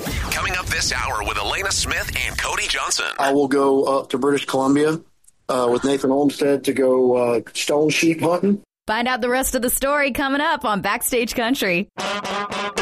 Coming up this hour with Elena Smith and Cody Johnson. I will go up to British Columbia with Nathan Olmstead to go stone sheep hunting. Find out the rest of the story coming up on Backstage Country.